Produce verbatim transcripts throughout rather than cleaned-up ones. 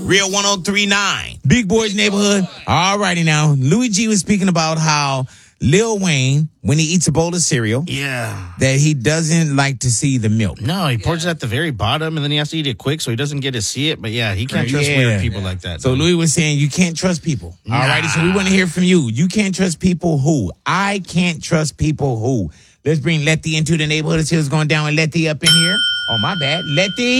Real one oh three point nine. Big Boys Neighborhood. All righty now. Louis G was speaking about how Lil Wayne, when he eats a bowl of cereal, yeah, that he doesn't like to see the milk. No, he pours yeah. it at the very bottom, and then he has to eat it quick so he doesn't get to see it. But yeah, he can't trust yeah. weird people yeah. like that. So dude. Louis was saying you can't trust people. Nah. All righty, so we want to hear from you. You can't trust people who? I can't trust people who? Let's bring Letty into the neighborhood. Let's see what's going down with Letty up in here. Oh, my bad. Letty.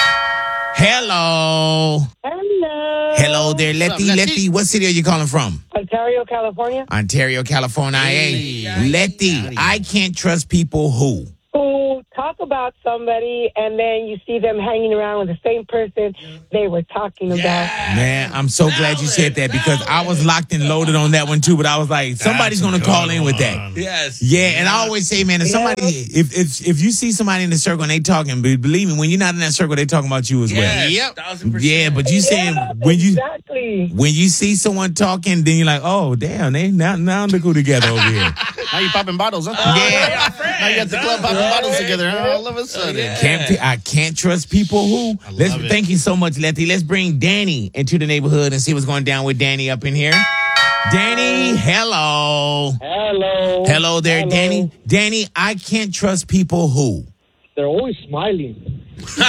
Hello. Hello. Hello there, Letty. Letty? Letty, what city are you calling from? Ontario, California. Ontario, California. Hey, hey. Letty, I can't trust people who? Who talk about somebody and then you see them hanging around with the same person they were talking about. Yeah. Man, I'm so glad you said that because I was locked and loaded on that one too, but I was like, somebody's going to call in with that. Yes. Yeah, and I always say, man, if somebody, if if if you see somebody in the circle and they talking, believe me, when you're not in that circle, they talking about you as well. Yes, yep. Yeah, but you saying yeah, when you exactly. when you see someone talking, then you're like, oh damn, they now now look who together over here. Now you popping bottles, huh? Yeah. Now you got the club popping yeah. bottles together, huh? All of a sudden. Yeah. Can't I can't trust people who? Let's it. Thank you so much, Letty. Let's bring Danny into the neighborhood and see what's going down with Danny up in here. Danny, hello. Hello. Hello there, Hello. Danny. Danny, I can't trust people who? They're always smiling.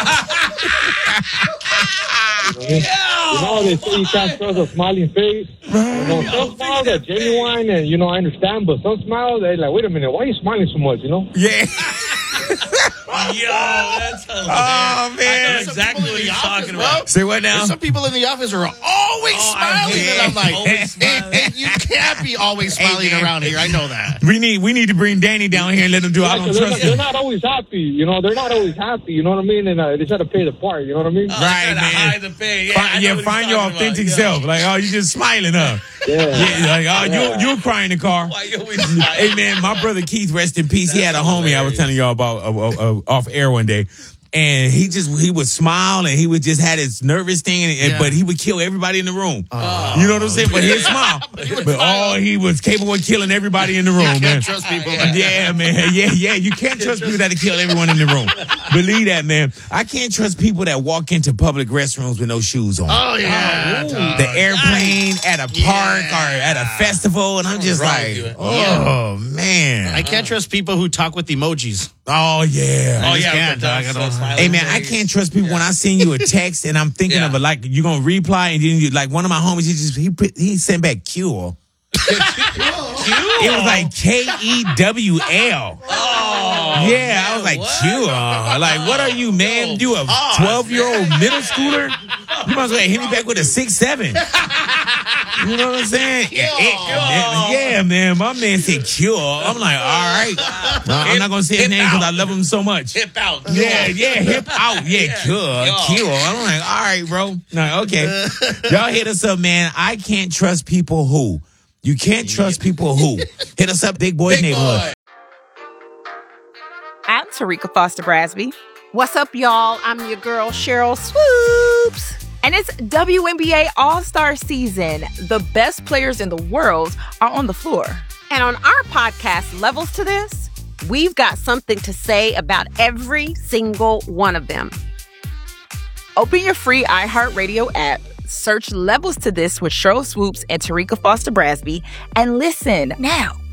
You know, they say you can't trust a smiling face. You know, some smiles are genuine and, you know, I understand, but some smiles, they're like, wait a minute, why are you smiling so much, you know? Yeah. Yo, that's hilarious. Oh, man. I know exactly what he's talking about. Say what now? There's some people in the office are always Oh, smiling, and I'm like, always smiling. it, it, you can't be always smiling Hey, around here. I know that. We need we need to bring Danny down here and let him do. I don't they're, trust not, they're him. not always happy, you know, they're not always happy, you know what I mean? And uh, they try to pay the part, you know what I mean? Oh, Right, trying to man. hide the pain. Yeah, I Find, know yeah, what find he's your talking authentic about. self. Like, oh, you just smiling, huh? Yeah. Yeah, like, oh, Yeah. you you crying in the car. Why you always smiling? Hey, man, my brother Keith, rest in peace. He had a That's homie I was hilarious. telling y'all about uh, uh, uh, off air one day. And he just, he would smile and he would just had his nervous thing, and, and, Yeah. but he would kill everybody in the room. Oh. You know what I'm saying? But he'd smile. He would But smile. oh, he was capable of killing everybody in the room, You man. can't trust people. Like Yeah, man. Yeah, yeah. You can't trust people that kill everyone in the room. Believe that, man. I can't trust people that walk into public restrooms with no shoes on. Oh, yeah. Oh, The airplane at a park Yeah. or at a festival, and I'm just wrong like, with you? oh, man. I can't trust people who talk with emojis. Oh, yeah. Oh, just yeah. can't, but dog. that's I don't- so smiling. Hey, man, I can't trust people when I send you a text and I'm thinking Yeah. of it, like, you're going to reply, and then you, like, one of my homies, he just, he put, he sent back Q. It was like K E W L. Oh, Yeah, I was like, what? Q. Like, what are you, man? You a twelve-year-old middle schooler? You might as well hit me back with a six seven. You know what I'm saying? Yeah, it- yeah, man. My man said Q. I'm like, all right. No, I'm not going to say his Hip name because I out. love him so much. Hip out. Yeah, yeah, hip out. Yeah, Yeah. Q. Yo. Q. I'm like, all right, bro. No, okay. Y'all hit us up, man. I can't trust people who. You can't trust people who. Hit us up, Big Boys Big Neighborhood. boy. I'm Tarika Foster Brasby, What's up, y'all? I'm your girl, Cheryl Swoops. and it's W N B A All-Star season. The best players in the world are on the floor. And on our podcast, Levels to This, we've got something to say about every single one of them. Open your free iHeartRadio app, search Levels to This with Cheryl Swoops and Tarika Foster Brasby, and listen now.